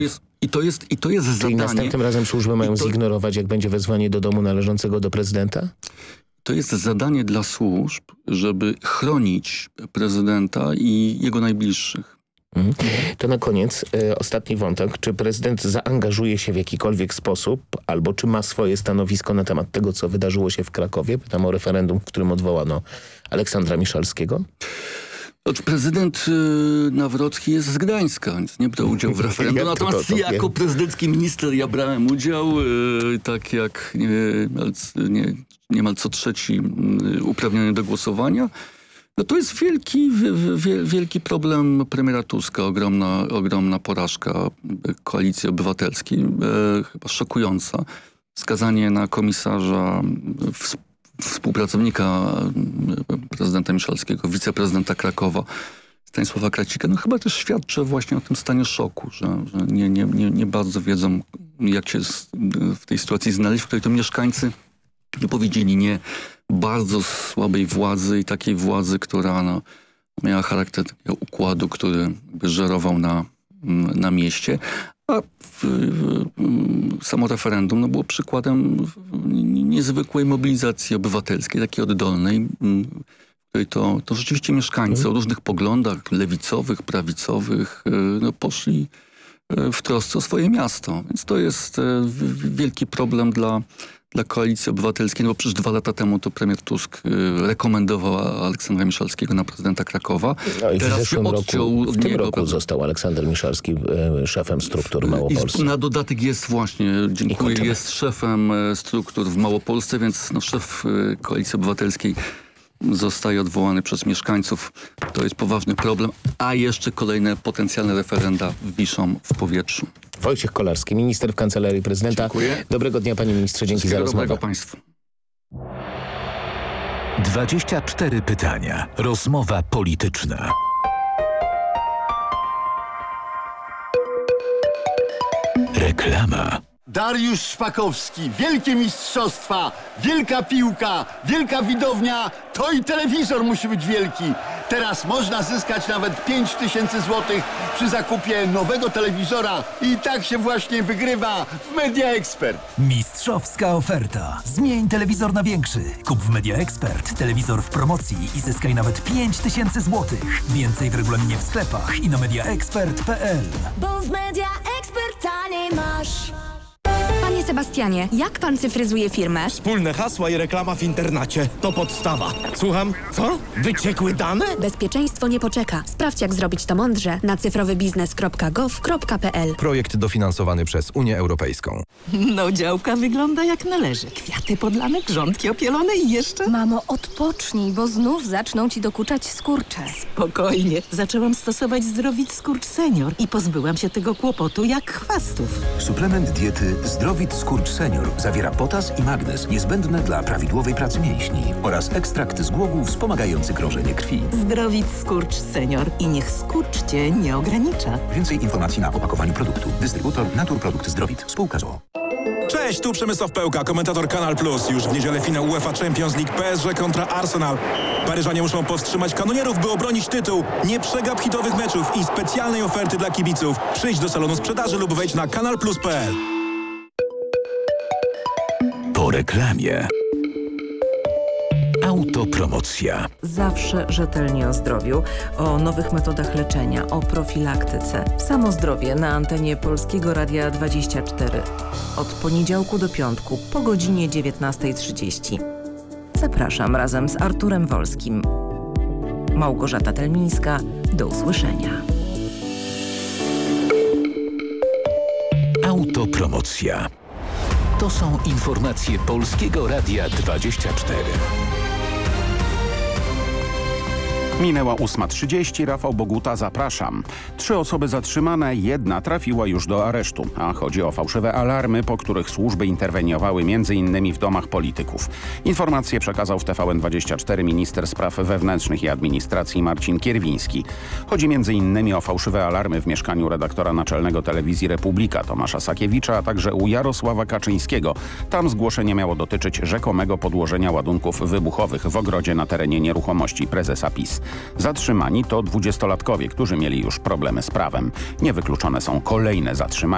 I to jest Czyli zadanie. następnym razem służby mają zignorować, jak będzie wezwanie do domu należącego do prezydenta? To jest zadanie dla służb, żeby chronić prezydenta i jego najbliższych. To na koniec ostatni wątek. Czy prezydent zaangażuje się w jakikolwiek sposób, albo czy ma swoje stanowisko na temat tego, co wydarzyło się w Krakowie? Pytam o referendum, w którym odwołano Aleksandra Miszalskiego. Prezydent Nawrocki jest z Gdańska, więc nie brał udziału w referendum. Natomiast jako prezydencki minister ja brałem udział, tak jak niemal co trzeci uprawniony do głosowania. No to jest wielki problem premiera Tuska, ogromna porażka Koalicji Obywatelskiej, chyba szokująca. Skazanie na komisarza, współpracownika prezydenta Miszalskiego, wiceprezydenta Krakowa, Stanisława Kracika, no chyba też świadczy właśnie o tym stanie szoku, że nie bardzo wiedzą, jak się w tej sytuacji znaleźć, w której to mieszkańcy wypowiedzieli nie bardzo słabej władzy i takiej władzy, która miała charakter takiego układu, który żerował na mieście. A samo referendum było przykładem niezwykłej mobilizacji obywatelskiej, takiej oddolnej, w której to rzeczywiście mieszkańcy o różnych poglądach lewicowych, prawicowych poszli w trosce o swoje miasto. Więc to jest wielki problem dla Koalicji Obywatelskiej, no bo przecież 2 lata temu to premier Tusk rekomendował Aleksandra Miszalskiego na prezydenta Krakowa. No i teraz się odciął w tym roku został Aleksander Miszalski szefem struktur Małopolski. Na dodatek jest właśnie, dziękuję, jest szefem struktur w Małopolsce, więc szef Koalicji Obywatelskiej zostaje odwołany przez mieszkańców. To jest poważny problem, a jeszcze kolejne potencjalne referenda wiszą w powietrzu. Wojciech Kolarski, minister w Kancelarii Prezydenta. Dziękuję. Dobrego dnia, panie ministrze, dzięki za rozmowę. Dobrego państwu. 24 pytania. Rozmowa polityczna. Reklama. Dariusz Szpakowski, wielkie mistrzostwa, wielka piłka, wielka widownia, to i telewizor musi być wielki. Teraz można zyskać nawet 5000 złotych przy zakupie nowego telewizora i tak się właśnie wygrywa w Media Expert. Mistrzowska oferta. Zmień telewizor na większy. Kup w Media Expert telewizor w promocji i zyskaj nawet 5000 złotych. Więcej w regulaminie w sklepach i na mediaexpert.pl. Bo w Media Expert taniej masz. Panie Sebastianie, jak pan cyfryzuje firmę? Wspólne hasła i reklama w internacie. To podstawa. Słucham? Co? Wyciekły dane? Bezpieczeństwo nie poczeka. Sprawdź, jak zrobić to mądrze na cyfrowybiznes.gov.pl. Projekt dofinansowany przez Unię Europejską. No, działka wygląda jak należy. Kwiaty podlane, grządki opielone i jeszcze... Mamo, odpocznij, bo znów zaczną ci dokuczać skurcze. Spokojnie. Zaczęłam stosować Zdrowit Skurcz Senior i pozbyłam się tego kłopotu jak chwastów. Suplement diety Zdrowit Skurcz Senior zawiera potas i magnez niezbędne dla prawidłowej pracy mięśni oraz ekstrakt z głogów wspomagający krążenie krwi. Zdrowit Skurcz Senior i niech skurcz cię nie ogranicza. Więcej informacji na opakowaniu produktu. Dystrybutor Naturprodukt Zdrowit. Spółka z o.o. Cześć, tu Przemysław Pełka, komentator Kanal Plus. Już w niedzielę finał UEFA Champions League PSG kontra Arsenal. Paryżanie muszą powstrzymać kanonierów, by obronić tytuł. Nie przegap hitowych meczów i specjalnej oferty dla kibiców. Przyjdź do salonu sprzedaży lub wejdź na kanalplus.pl. Po reklamie. Autopromocja. Zawsze rzetelnie o zdrowiu, o nowych metodach leczenia, o profilaktyce. Samo zdrowie na antenie Polskiego Radia 24. Od poniedziałku do piątku po godzinie 19:30. Zapraszam razem z Arturem Wolskim. Małgorzata Telmińska. Do usłyszenia. Autopromocja. To są informacje Polskiego Radia 24. Minęła 8:30, Rafał Boguta, zapraszam. 3 osoby zatrzymane, 1 trafiła już do aresztu, a chodzi o fałszywe alarmy, po których służby interweniowały m.in. w domach polityków. Informacje przekazał w TVN24 minister spraw wewnętrznych i administracji Marcin Kierwiński. Chodzi m.in. o fałszywe alarmy w mieszkaniu redaktora naczelnego Telewizji Republika Tomasza Sakiewicza, a także u Jarosława Kaczyńskiego. Tam zgłoszenie miało dotyczyć rzekomego podłożenia ładunków wybuchowych w ogrodzie na terenie nieruchomości prezesa PiS. Zatrzymani to 20-latkowie, którzy mieli już problemy z prawem. Niewykluczone są kolejne zatrzymania.